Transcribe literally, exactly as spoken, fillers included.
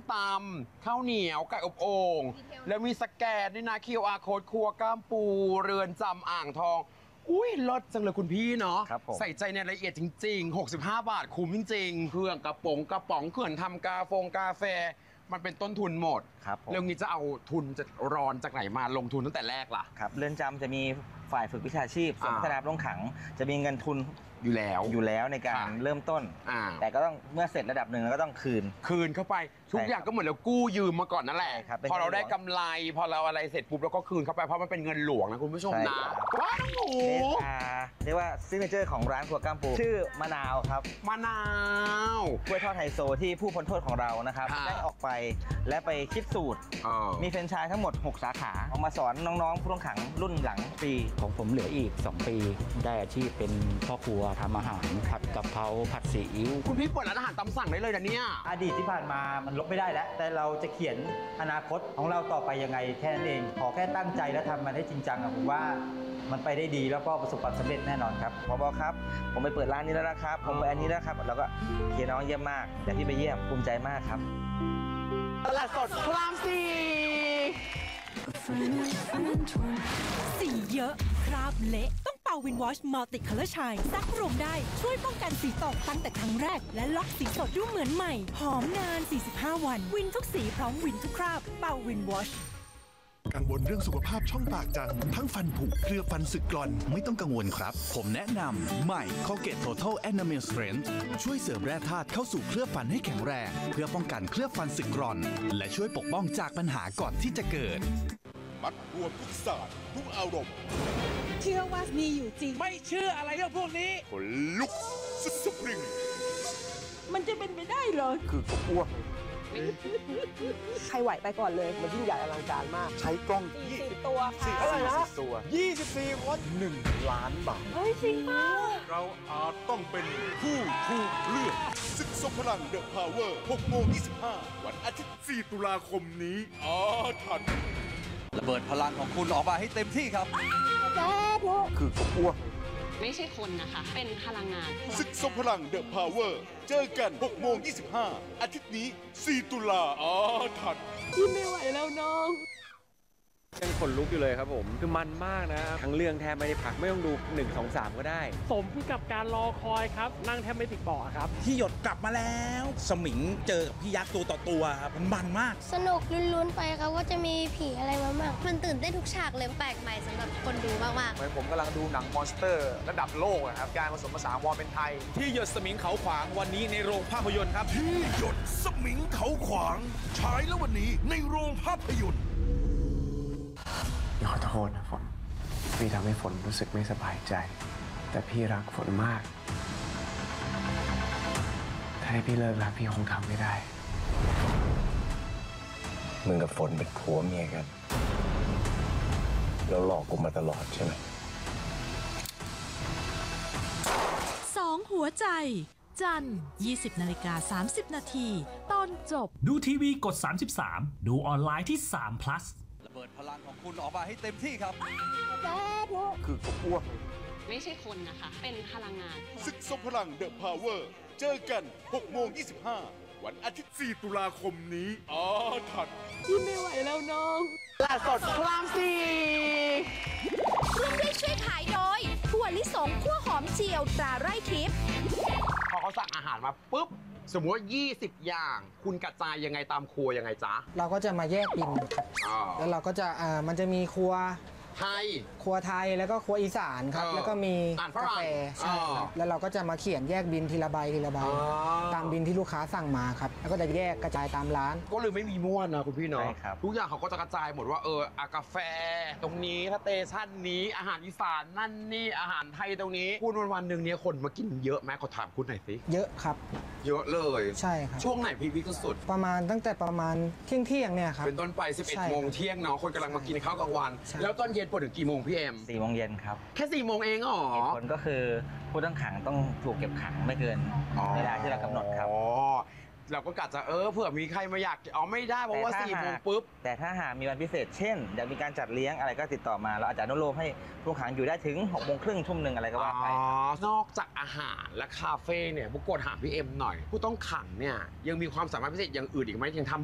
ตำข้าวเหนียวไก่อบโอ่งแล้วมีสแกนด้วยนะ คิว อาร์ Code ครัวก้ามปูเรือนจำอ่างทองอุ้ยลดจังเลยคุณพี่เนาะใส่ใจในรายละเอียดจริงๆหกสิบห้าบาทคุ้มจริงๆเครื่องกระป๋องกระป๋องเขื่อนทำกาโฟงกาแฟมันเป็นต้นทุนหมดเรื่องนี้จะเอาทุนจะรอนจากไหนมาลงทุนตั้งแต่แรกล่ะครับเรือนจำจะมีฝ่ายฝึกวิชาชีพส่วนพัฒนาผู้ต้องขังจะมีเงินทุนอยู่แล้วอยู่แล้วในการเริ่มต้นแต่ก็ต้องเมื่อเสร็จระดับหนึ่งแล้วก็ต้องคืนคืนเข้าไปทุกอย่างก็เหมือนเรากู้ยืมมาก่อนนั่นแหละพอเราได้กำไรพอเราอะไรเสร็จปุ๊บเราก็คืนเข้าไปเพราะมันเป็นเงินหลวงนะคุณผู้ชมนะว้าวหมูเรียกว่าซิกเนเจอร์ของร้านครัวก้ามปูชื่อมะนาวครับมะนาวกล้วยทอดไฮโซที่ผู้พ้นโทษของเรานะครับได้ออกไปและไปคิดสูตรมีแฟรนไชส์ทั้งหมดหกสาขาออกมาสอนน้องๆผู้ต้องขังรุ่นหลังปีของผมเหลืออีกสองปีได้อาชีพเป็นพ่อครัวทำอาหารผัดกะเพราผัดซีอิ๊วคุณพี่เปิดร้านอาหารตามสั่งได้เลยนะเนี่ยอดีตที่ผ่านมามันลบไม่ได้แล้วแต่เราจะเขียนอนาคตของเราต่อไปยังไงแค่นั้นเองขอแค่ตั้งใจและทำมันให้จริงจังผมว่ามันไปได้ดีแล้วก็ประสบความสำเร็จแน่นอนครับผบ.ครับผมไปเปิดร้านนี้แล้วนะครับผมไปอันนี้แล้วครับแล้วก็เขียนน้องเยี่ยมมากเดี๋ยวพี่ไปเยี่ยมภูมิใจมากครับตลาดสดพระรามสี่สีเยอะคราบเละต้องเป่าวินวอชมัลติคัลเลอร์ชายซักรวมได้ช่วยป้องกันสีตกตั้งแต่ครั้งแรกและล็อกสีสดดูเหมือนใหม่หอมนานสี่สิบห้าวันวินทุกสีพร้อมวินทุกคราบเป่าวินวอชกังวลเรื่องสุขภาพช่องปากจังทั้งฟันผุเคลือบฟันสึกกร่อนไม่ต้องกังวลครับผมแนะนำใหม่ Colgate Total Enamel Strength ช่วยเสริมแร่ธาตุเข้าสู่เคลือบฟันให้แข็งแรงเพื่อป้องกันเคลือบฟันสึกกร่อนและช่วยปกป้องจากปัญหาก่อนที่จะเกิดมัดรวมทุกศาสตร์ทุกอารมณ์เชื่อว่ามีอยู่จริงไม่เชื่ออะไรเรื่องพวกนี้ขนลุกสุดสปริงมันจะเป็นไปได้เหรอคือก็อ้วกใครไหวไปก่อนเลยมันยิ่งใหญ่อลังการมากใช้กล้องยี่สิบตัวค่ะอะไรนะตัวยี่สิบสี่คนหนึ่งล้านบาทเฮ้ยจริงมากเราอาจต้องเป็นผู้ถูกเลือกศึกทรงพลังเดอะพาวเวอร์หกโมงยี่สิบห้าวันอาทิตย์สี่ตุลาคมนี้อาถรรพ์ระเบิดพลังของคุณออกมาให้เต็มที่ครับคือก็อ้วกไม่ใช่คนนะคะเป็นพลังงานศึกทรงพลังเดอะพาวเวอร์เจอกันหกโมงยี่สิบห้าอาทิตย์นี้สี่ตุลาอาถรรพ์ที่ไม่ไหวแล้วน้องยังขนลุกอยู่เลยครับผมคือมันมากนะทั้งเรื่องแทบไม่ได้พักไม่ต้องดูหนึ่ง สอง สามก็ได้สมกับการรอคอยครับนั่งแทบไม่ติดเบาะครับพี่หยดกลับมาแล้วสมิงเจอกับพี่ยักษ์ตัวต่อตัวครับมันมันมากสนุกลุ้นๆไปครับว่าจะมีผีอะไรมาบ้างมันตื่นเต้นทุกฉากเลยแปลกใหม่สำหรับคนดูมากๆเหมือนผมกำลังดูหนังมอนสเตอร์ระดับโลกครับการผสมผสานวอลเป็นไทยที่หยดสมิงเขาขวางวันนี้ในโรงภาพยนตร์ครับที่หยดสมิงเขาขวางฉายแล้ววันนี้ในโรงภาพยนตร์ขอโทษนะฝนพี่ทำให้ฝนรู้สึกไม่สบายใจแต่พี่รักฝนมากถ้าให้พี่เลิกรักพี่คงทำไม่ได้มึงกับฝนเป็นผัวเมียกันแล้วหลอกกูมาตลอดใช่ไหมสองหัวใจจันทร์ ยี่สิบนาฬิกาสามสิบนาทีตอนจบดูทีวีกดสามสิบสามดูออนไลน์ที่สาม plus ระเบิดพลังของคุณออกมาให้เต็มที่ครับคือก็อ้วกไม่ใช่คนนะคะเป็นพลังงานศึกทรงพลังเดอะพาวเวอร์เจอกันหกโมงยี่สิบห้าวันอาทิตย์สี่ตุลาคมนี้อาถรรพ์ที่ไม่ไหวแล้วน้องตลาดสดพระรามสี่ร่วมด้วยช่วยขายโดยถั่วลิสงคั่วหอมเจียวตราไร่ทิพย์พอเขาสั่งอาหารมาปุ๊บสมมติว่ายี่สิบอย่างคุณกระจายยังไงตามครัวยังไงจ๊ะเราก็จะมาแยกบินแล้วเราก็จะอ่ามันจะมีครัวไทยครัวไทยแล้วก็ครัวอีสานครับแล้วก็มีกาแฟใช่ครับแล้วเราก็จะมาเขียนแยกบินทีละใบทีละใบตามบินที่ลูกค้าสั่งมาครับแล้วก็จะแยกกระจายตามร้านก็เลยไม่มีม้วนนะคุณพี่เนาะทุกอย่างเขาก็จะกระจายหมดว่าเอออากาแฟตรงนี้สเตชันนี้อาหารอีสานนั่นนี่อาหารไทยตรงนี้คุณวันวันหนึ่งเนี่ยคนมากินเยอะไหมขอถามคุณหน่อยสิเยอะครับเยอะเลยใช่ครับช่วงไหนพีคที่สุดประมาณตั้งแต่ประมาณเที่ยงเที่ยงเนี่ยครับเป็นต้นไปสิบเอ็ดโมงเที่ยงเนาะคนกำลังมากินข้าวกลางวันแล้วตอนเย็นปวดถึงกี่โมงพี่เอ็มสี่โมงเย็นครับแค่สี่โมงเองเหรอเหตุผลก็คือผู้ต้องขังต้องถูกเก็บขังไม่เกินเวลาที่เรากำหนดครับเราก็กะจะเออเผื่อมีใครมาอยากอ๋อไม่ได้เพราะว่าสี่โมงปุ๊บแต่ถ้าหากมีวันพิเศษเช่นอยากมีการจัดเลี้ยงอะไรก็ติดต่อมาเราอาจจะอนุโลมให้ผู้ต้องขังอยู่ได้ถึงหกโมงครึ่งทุ่มหนึ่งอะไรก็ว่าไปนอกจากอาหารและคาเฟ่เนี่ยบุกโกะถามพี่เอ็มหน่อยผู้ต้องขังเนี่ยยังมีความสามารถพิเศษอย่างอื่นอีกไหมยังทำ